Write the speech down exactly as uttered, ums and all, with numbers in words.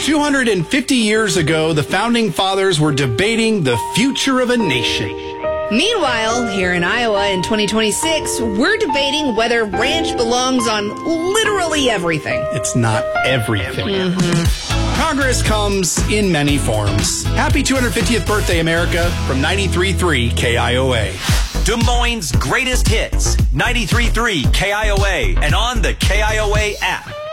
two hundred fifty years ago, the Founding Fathers were debating the future of a nation. Meanwhile, here in Iowa in twenty twenty-six, we're debating whether ranch belongs on literally everything. It's not everything. Mm-hmm. Progress comes in many forms. Happy two hundred fiftieth birthday, America, from ninety-three point three K I O A. Des Moines' greatest hits, ninety-three point three K I O A, and on the K I O A app.